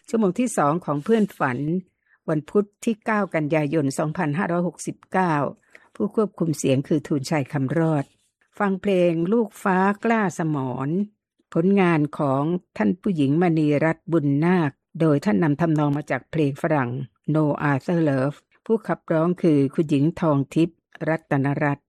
ชั่วโมงที่2ของเพื่อนฝันวันพุธที่9กันยายน2569ผู้ควบคุมเสียงคือทูลชัยคำรอดฟังเพลงลูกฟ้ากล้าสมรผลงานของท่านผู้หญิงมณีรัตน์บุญนาคโดยท่านนำทำนองมาจากเพลงฝรั่ง No Other Love ผู้ขับร้องคือคุณหญิงทองทิพย์รัตนรัตน์